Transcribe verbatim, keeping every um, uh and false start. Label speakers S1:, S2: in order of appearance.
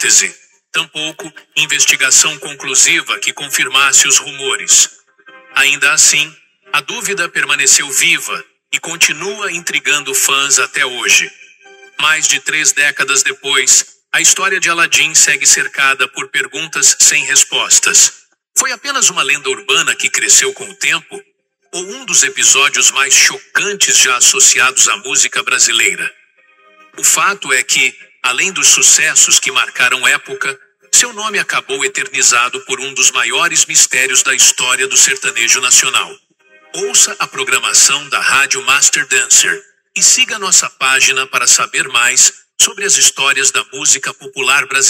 S1: hipótese, tampouco investigação conclusiva que confirmasse os rumores. Ainda assim, a dúvida permaneceu viva e continua intrigando fãs até hoje. Mais de três décadas depois, a história de Aladdin segue cercada por perguntas sem respostas. Foi apenas uma lenda urbana que cresceu com o tempo? Ou um dos episódios mais chocantes já associados à música brasileira? O fato é que, além dos sucessos que marcaram época, seu nome acabou eternizado por um dos maiores mistérios da história do sertanejo nacional. Ouça a programação da Rádio Master Dancer e siga nossa página para saber mais sobre as histórias da música popular brasileira.